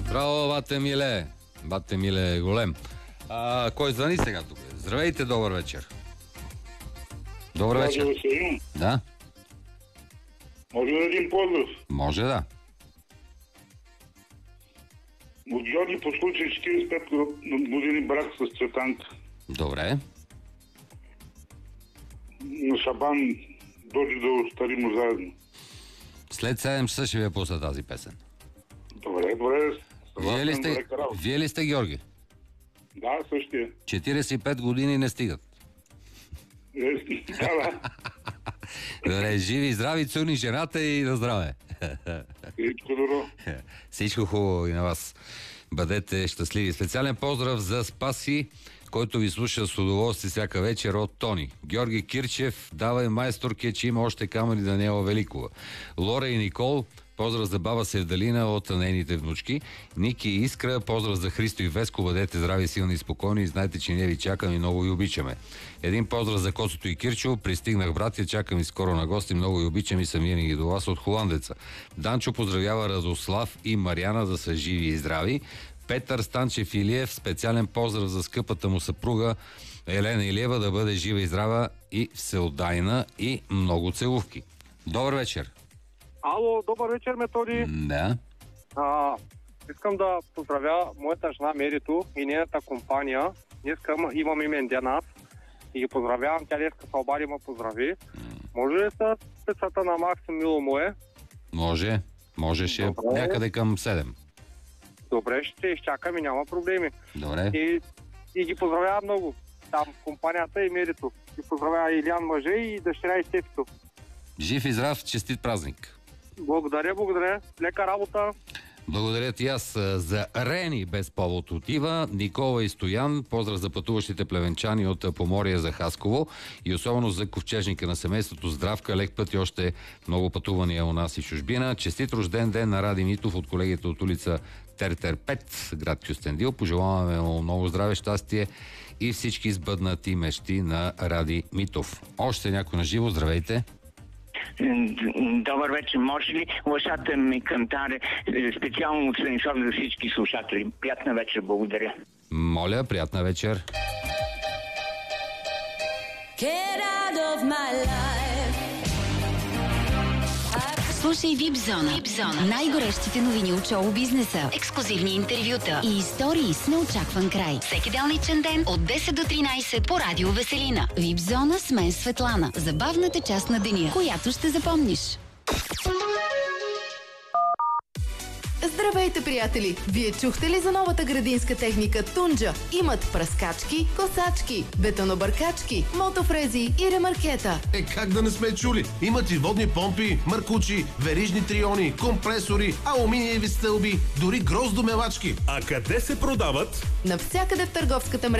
Браво, бате Миле. Бате Миле е голем. Кой звъни сега тук? Здравейте, добър вечер. Добър вечер. Да. Може да един поздрав? Може, да. От Георги по случай 45 години брак с Цветанка. Добре. На Шабан дойде да остарим заедно. След 7 часа ще ви я пусна тази песен. Добре. Вие ли сте Георги? Да, същия. 45 години не стигат. Да. Добре, живи и здрави, цуни жената и на здраве. Всичко добро. Всичко хубаво и на вас. Бъдете щастливи. Специален поздрав за Спаси, който ви слуша с удоволствие всяка вечер от Тони. Георги Кирчев, давай майсторке, че има още камъни Даниела Великова. Лора и Никол, поздрав за баба Севдалина от нейните внучки. Ники и Искра, поздрав за Христо и Веско, бъдете здрави, силни и спокойни и знайте, че ние ви чакаме и много ви обичаме. Един поздрав за Коцото и Кирчо, пристигнах братя, чакам и скоро на гости, много ви обичам и съм винаги до вас от холандеца. Данчо поздравява Радослав и Мариана да са живи и здрави. Петър Станчев Илиев, специален поздрав за скъпата му съпруга Елена Илиева, да бъде жива и здрава и всеотдайна и много целувки. Добър вечер. Ало, добър вечер, Методи. Да. Искам да поздравя моята жена Мерито и нейната компания. Днеска имам имен ден аз и ги поздравявам. Тя днеска се обади ма поздрави. Може ли са пецата на Максим Мило мое? Може ще някъде към 7. Добре, ще изчакам и няма проблеми. Добре. И ги поздравявам много. Там компанията и Мерито. Ги поздравява Илиан мъже и дъщеря и Стефито. Жив и здрав, честит празник. Благодаря. Лека работа. Благодаря ти аз. За Рени без повод отива. Никола и Стоян, поздрав за пътуващите плевенчани от Поморие за Хасково и особено за ковчежника на семейството Здравка. Лек път и още много пътувания у нас и чужбина. Честит рожден ден на Ради Митов от колегите от улица Тертер 5, град Кюстендил. Пожелаваме му много здраве, щастие и всички избъднати мечти на Ради Митов. Още някой на живо, здравейте. Добър вечер. Може ли лошата ми кантаре специално от Станислав за всички слушатели? Приятна вечер, благодаря. Моля, приятна вечер. Get out of my life. Слушай Вип-зона. Най-горещите новини от шоу-бизнеса, ексклюзивни интервюта и истории с неочакван край. Всеки делничен ден от 10 до 13 по Радио Веселина. Вип-зона с мен Светлана. Забавната част на деня, която ще запомниш. Здравейте, приятели! Вие чухте ли за новата градинска техника Тунджа? Имат пръскачки, косачки, бетонобъркачки, мотофрези и ремаркета. Как да не сме чули? Имат и водни помпи, маркучи, верижни триони, компресори, алуминиеви стълби, дори гроздомелачки. А къде се продават? Навсякъде в търговската мрежа